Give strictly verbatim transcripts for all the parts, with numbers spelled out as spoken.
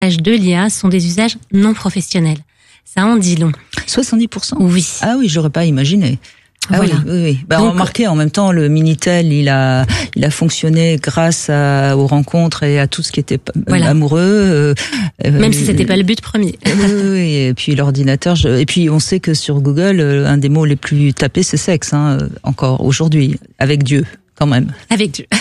de l'I A sont des usages non professionnels. Ça en dit long. soixante-dix pour cent Oui. Ah oui, j'aurais pas imaginé. Ah voilà. oui, oui, oui. Bah, Donc, remarquez, en même temps, le Minitel, il a, il a fonctionné grâce à, aux rencontres et à tout ce qui était voilà. amoureux. Euh, même si c'était pas le but premier. Oui, oui, et puis l'ordinateur. Je, et puis on sait que sur Google, un des mots les plus tapés, c'est sexe, hein, encore aujourd'hui, avec Dieu, quand même. Avec Dieu.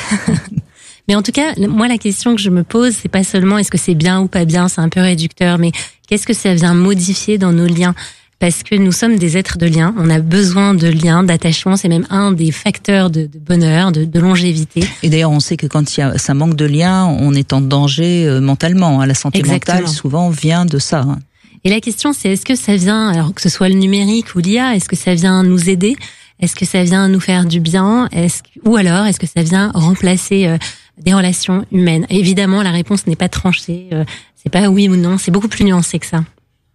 Mais en tout cas, moi, la question que je me pose, c'est pas seulement est-ce que c'est bien ou pas bien, c'est un peu réducteur, mais qu'est-ce que ça vient modifier dans nos liens? Parce que nous sommes des êtres de liens, on a besoin de liens, d'attachement, c'est même un des facteurs de, de bonheur, de, de longévité. Et d'ailleurs, on sait que quand il y a ça manque de liens, on est en danger euh, mentalement. Hein. La santé Exactement. mentale, souvent, vient de ça. Hein. Et la question, c'est est-ce que ça vient, alors que ce soit le numérique ou l'I A, est-ce que ça vient nous aider? Est-ce que ça vient nous faire du bien? Est-ce que, ou alors, est-ce que ça vient remplacer euh, des relations humaines? Évidemment, la réponse n'est pas tranchée. Euh, c'est pas oui ou non, c'est beaucoup plus nuancé que ça.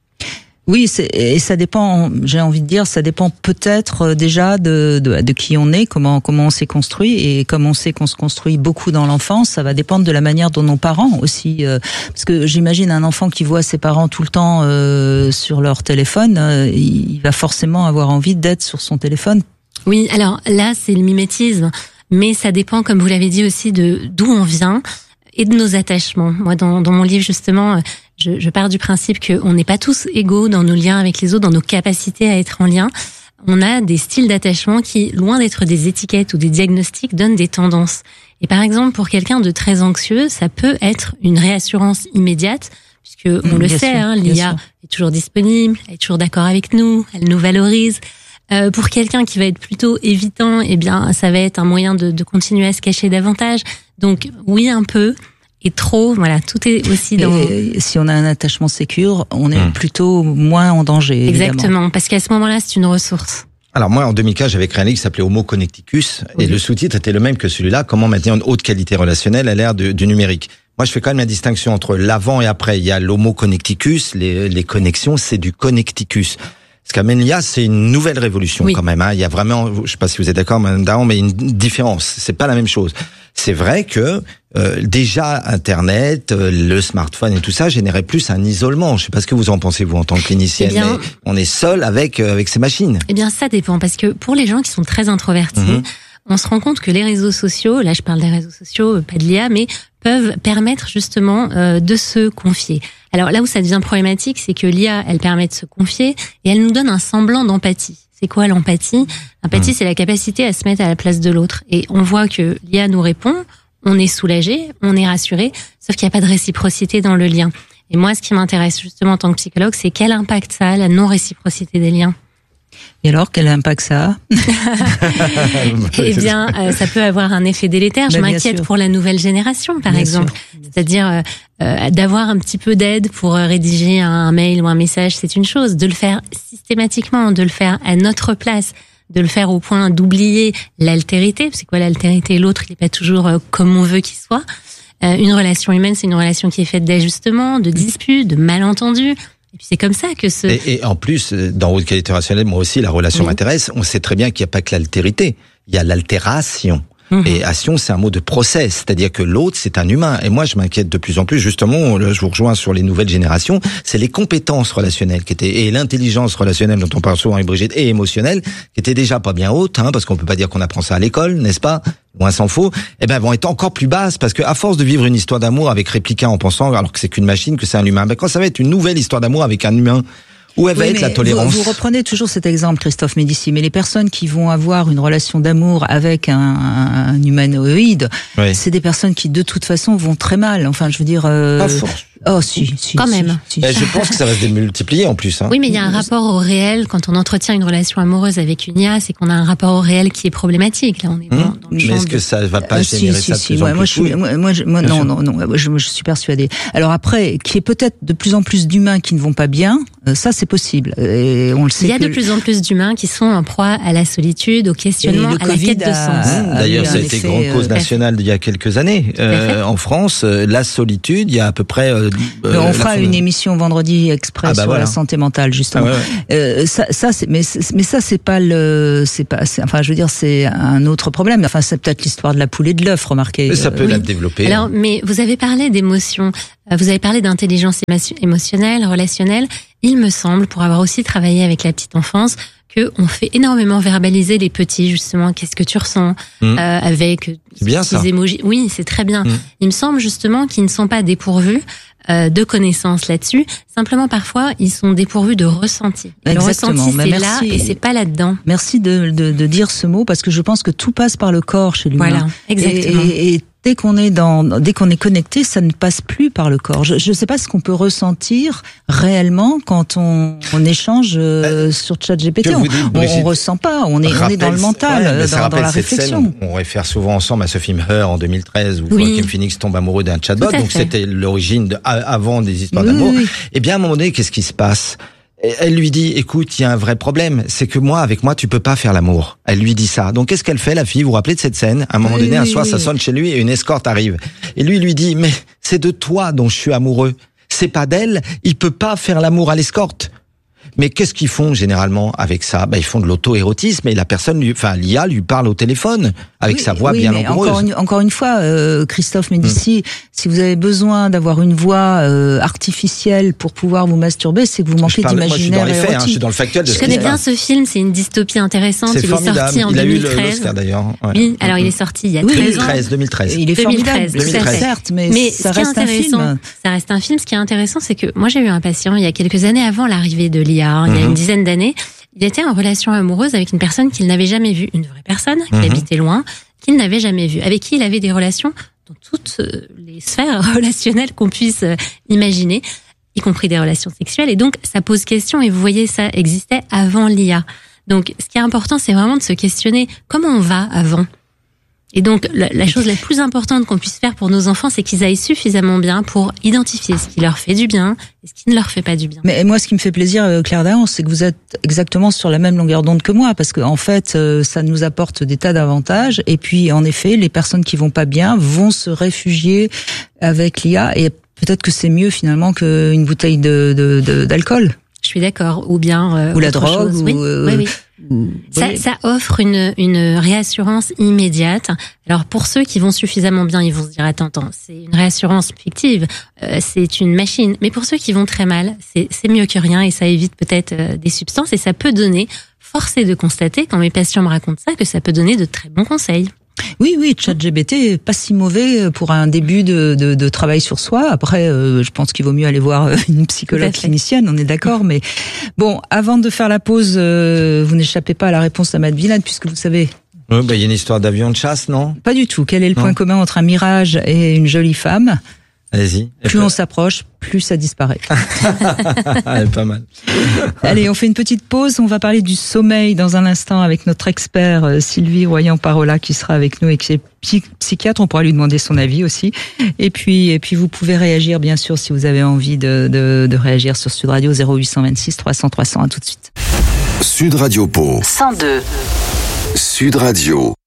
Oui, c'est, et ça dépend, j'ai envie de dire, ça dépend peut-être déjà de, de, de qui on est, comment, comment on s'est construit, et comme on sait qu'on se construit beaucoup dans l'enfance, ça va dépendre de la manière dont nos parents aussi, euh, parce que j'imagine un enfant qui voit ses parents tout le temps euh, sur leur téléphone, euh, il va forcément avoir envie d'être sur son téléphone. Oui, alors là, c'est le mimétisme, mais ça dépend, comme vous l'avez dit aussi, de d'où on vient et de nos attachements. Moi, dans, dans mon livre, justement, je, je pars du principe qu'on n'est pas tous égaux dans nos liens avec les autres, dans nos capacités à être en lien. On a des styles d'attachement qui, loin d'être des étiquettes ou des diagnostics, donnent des tendances. Et par exemple, pour quelqu'un de très anxieux, ça peut être une réassurance immédiate, puisque on mmh, le sait, hein, l'I A est toujours disponible, elle est toujours d'accord avec nous, elle nous valorise. Euh, pour quelqu'un qui va être plutôt évitant, eh bien, ça va être un moyen de, de continuer à se cacher davantage. Donc, oui, un peu. Et trop, voilà, tout est aussi dans... Et si on a un attachement sécure, on est mmh. plutôt moins en danger, évidemment. Exactement, parce qu'à ce moment-là, c'est une ressource. Alors moi, en deux mille quinze, j'avais créé un livre qui s'appelait Homo Connecticus, oui. et le sous-titre était le même que celui-là, comment maintenir une haute qualité relationnelle à l'ère de, du numérique. Moi, je fais quand même la distinction entre l'avant et après. Il y a l'Homo Connecticus, les, les connexions, c'est du Connecticus. Ce qu'amène l'I A, c'est une nouvelle révolution oui. quand même. Hein. Il y a vraiment, je sais pas si vous êtes d'accord, Madame Daron, mais une différence. C'est pas la même chose. C'est vrai que euh, déjà Internet, euh, le smartphone et tout ça générait plus un isolement. Je sais pas ce que vous en pensez vous en tant que clinicienne. Eh bien, mais on est seul avec euh, avec ces machines. Eh bien, ça dépend parce que pour les gens qui sont très introvertis, mmh. on se rend compte que les réseaux sociaux, là je parle des réseaux sociaux, pas de l'I A, mais peuvent permettre justement euh, de se confier. Alors là où ça devient problématique, c'est que l'I A, elle permet de se confier et elle nous donne un semblant d'empathie. C'est quoi l'empathie? L'empathie, mmh. c'est la capacité à se mettre à la place de l'autre. Et on voit que l'I A nous répond, on est soulagé, on est rassuré, sauf qu'il n'y a pas de réciprocité dans le lien. Et moi, ce qui m'intéresse justement en tant que psychologue, c'est quel impact ça a, la non-réciprocité des liens. Et alors, quel impact ça a? Eh bien, euh, ça peut avoir un effet délétère. Je ben, m'inquiète pour la nouvelle génération, par bien exemple. Sûr. C'est-à-dire euh, d'avoir un petit peu d'aide pour rédiger un mail ou un message, c'est une chose. De le faire systématiquement, de le faire à notre place, de le faire au point d'oublier l'altérité. C'est quoi l'altérité? L'autre, il n'est pas toujours euh, comme on veut qu'il soit. Euh, une relation humaine, c'est une relation qui est faite d'ajustements, de disputes, de malentendus. Et puis c'est comme ça que ce... Et, et en plus, dans haute qualité relationnelle, moi aussi, la relation oui. m'intéresse. On sait très bien qu'il n'y a pas que l'altérité. Il y a l'altération. Mmh. Et ation, c'est un mot de process. C'est-à-dire que l'autre, c'est un humain. Et moi, je m'inquiète de plus en plus. Justement, je vous rejoins sur les nouvelles générations. C'est les compétences relationnelles qui étaient, et l'intelligence relationnelle dont on parle souvent avec Brigitte, et émotionnelle, qui était déjà pas bien haute, hein, parce qu'on peut pas dire qu'on apprend ça à l'école, n'est-ce pas? Loin s'en faut. Eh ben, vont être encore plus basses, parce que à force de vivre une histoire d'amour avec réplica en pensant, alors que c'est qu'une machine, que c'est un humain, ben, quand ça va être une nouvelle histoire d'amour avec un humain, où elle va oui, être la tolérance? Vous, vous reprenez toujours cet exemple, Christophe Médici, mais les personnes qui vont avoir une relation d'amour avec un, un humanoïde, oui. c'est des personnes qui, de toute façon, vont très mal. Enfin, je veux dire... Euh... Pas force. Oh, si, si. Quand si, même. Si, ben, si. Je pense que ça va se démultiplier en plus. Hein. Oui, mais il y a un rapport au réel. Quand on entretient une relation amoureuse avec une I A, c'est qu'on a un rapport au réel qui est problématique. Là, on est dans, hum, dans le mais est-ce que ça va pas euh, générer si, ça si, de plus si, en moi, plus moi, je suis, moi, moi, je, moi non, non, non, je, je suis persuadée. Alors après, qu'il y ait peut-être de plus en plus d'humains qui ne vont pas bien, ça c'est possible. Et on le sait. Il y a que... de plus en plus d'humains qui sont en proie à la solitude, au questionnement, à la quête de sens. A, D'ailleurs, ça a été grande cause nationale il y a quelques années euh, en France. La solitude, il y a à peu près. Euh, on fera une émission vendredi exprès ah bah sur voilà. la santé mentale justement. Ah ouais, ouais. Euh, ça, ça c'est, mais, mais ça c'est pas le, c'est pas, c'est, enfin je veux dire c'est un autre problème. Enfin c'est peut-être l'histoire de la poule et de l'œuf, remarquez. Mais ça peut oui. la développer. Alors, mais vous avez parlé d'émotions. Vous avez parlé d'intelligence émotionnelle, relationnelle. Il me semble, pour avoir aussi travaillé avec la petite enfance, que on fait énormément verbaliser les petits, justement. Qu'est-ce que tu ressens mmh. euh, avec c'est bien ça. Émojis. Oui, c'est très bien. Mmh. Il me semble justement qu'ils ne sont pas dépourvus euh, de connaissances là-dessus. Simplement, parfois, ils sont dépourvus de ressenti. Exactement. Le ressenti, Mais c'est merci. là et c'est pas là-dedans. Merci de, de, de dire ce mot parce que je pense que tout passe par le corps chez l'humain. Voilà, exactement. Et, et, et dès qu'on est dans, dès qu'on est connecté, ça ne passe plus par le corps. Je ne sais pas ce qu'on peut ressentir réellement quand on, on échange euh, sur ChatGPT. On, dites, on, on ressent pas. On est, on est dans le mental, ouais, dans, dans la réflexion. Scène, on réfère souvent ensemble à ce film Her en deux mille treize où oui. Joaquin Phoenix tombe amoureux d'un chatbot. Donc fait. c'était l'origine de, avant des histoires oui, d'amour. Oui. Et bien à un moment donné, qu'est-ce qui se passe? Elle lui dit, écoute, il y a un vrai problème, c'est que moi, avec moi, tu peux pas faire l'amour. Elle lui dit ça. Donc, qu'est-ce qu'elle fait, la fille? Vous vous rappelez de cette scène? À un moment oui, donné, un oui, soir, oui. ça sonne chez lui et une escorte arrive. Et lui, il lui dit, mais c'est de toi dont je suis amoureux. C'est pas d'elle. Il peut pas faire l'amour à l'escorte. Mais qu'est-ce qu'ils font généralement avec ça? Ben, ils font de l'auto-érotisme et la personne, lui, enfin l'I A lui parle au téléphone avec oui, sa voix oui, bien mais langoureuse. Encore une, encore une fois, euh, Christophe Médici, mmh. si vous avez besoin d'avoir une voix euh, artificielle pour pouvoir vous masturber, c'est que vous manquez d'imaginaire. Moi, je suis dans les faits, hein, je suis dans le factuel de je ce connais qui bien passe. ce film, c'est une dystopie intéressante. C'est il formidable. est sorti en il deux mille treize. A eu l'Oscar d'ailleurs. Ouais. Oui, alors il est sorti il y a treize deux mille treize, ans. deux mille treize. Il est formidable, deux mille treize. certes, mais, mais ça ce qui est reste un film. Ça reste un film. Ce qui est intéressant, c'est que moi j'ai eu un patient il y a quelques années avant l'arrivée de l'I A, hein, il y a une dizaine d'années. Il était en relation amoureuse avec une personne qu'il n'avait jamais vue, une vraie personne qui mm-hmm. habitait loin, qu'il n'avait jamais vue, avec qui il avait des relations dans toutes les sphères relationnelles qu'on puisse imaginer, y compris des relations sexuelles. Et donc, ça pose question, et vous voyez, ça existait avant l'I A. Donc, ce qui est important, c'est vraiment de se questionner comment on va avant. Et donc, la, la chose la plus importante qu'on puisse faire pour nos enfants, c'est qu'ils aillent suffisamment bien pour identifier ce qui leur fait du bien et ce qui ne leur fait pas du bien. Mais moi, ce qui me fait plaisir, Claire Dahan, c'est que vous êtes exactement sur la même longueur d'onde que moi, parce que en fait, ça nous apporte des tas d'avantages. Et puis, en effet, les personnes qui vont pas bien vont se réfugier avec l'I A, et peut-être que c'est mieux finalement qu'une bouteille de, de, de d'alcool. Je suis d'accord. Ou bien euh, ou la drogue. Chose. Ou, oui, euh, oui, oui. Ça, oui. ça offre une, une réassurance immédiate. Alors pour ceux qui vont suffisamment bien, ils vont se dire attends, attends, c'est une réassurance fictive, euh, c'est une machine. Mais pour ceux qui vont très mal, c'est, c'est mieux que rien et ça évite peut-être euh, des substances et ça peut donner. Force est de constater quand mes patients me racontent ça que ça peut donner de très bons conseils. Oui, oui, ChatGPT, pas si mauvais pour un début de, de, de travail sur soi. Après, euh, je pense qu'il vaut mieux aller voir une psychologue clinicienne, on est d'accord. Mais bon, avant de faire la pause, euh, vous n'échappez pas à la réponse à Matt Villade, puisque vous savez... Oui, bah, il y a une histoire d'avion de chasse, non? Pas du tout. Quel est le non. point commun entre un mirage et une jolie femme? Allez-y. Plus on s'approche, plus ça disparaît. Elle est pas mal. Allez, on fait une petite pause. On va parler du sommeil dans un instant avec notre expert Sylvie Royan-Parola qui sera avec nous et qui est psy- psychiatre. On pourra lui demander son avis aussi. Et puis, et puis vous pouvez réagir bien sûr si vous avez envie de, de, de réagir sur Sud Radio zéro huit cent vingt-six trois cents trois cents. À tout de suite. Sud Radio Pau. cent deux. Sud Radio.